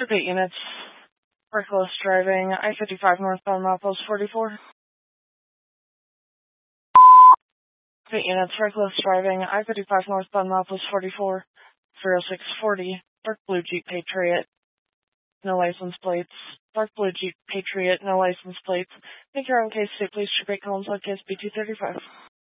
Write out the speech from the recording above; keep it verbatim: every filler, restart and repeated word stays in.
Troop eight units, reckless driving, I fifty-five northbound milepost forty-four. Troop eight units, reckless driving, I fifty-five northbound milepost forty-four, three oh six forty, dark blue Jeep Patriot, no license plates. Dark blue Jeep Patriot, no license plates. Make your own case, state police, Troop eight Columns on K S B two thirty-five.